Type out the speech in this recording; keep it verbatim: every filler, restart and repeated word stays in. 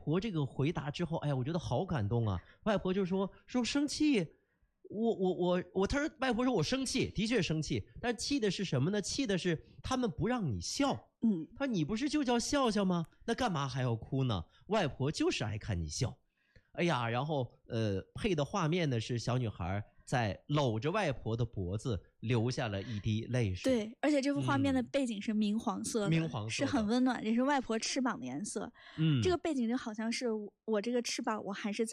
婆这个回答之后，哎呀，我觉得好感动啊。外婆就说说生气。我我我我，他说外婆说我生气，的确生气，但气的是什么呢？气的是他们不让你笑。 嗯， 他说你不是就叫笑笑吗？那干嘛还要哭呢？外婆就是爱看你笑。哎呀，然后呃，配的画面呢是小女孩在搂着外婆的脖子，流下了一滴泪水。 对，而且这幅画面的背景是明黄色的， 嗯、明黄色是很温暖，这是外婆翅膀的颜色。 嗯， 这个背景就好像是我这个翅膀，我还是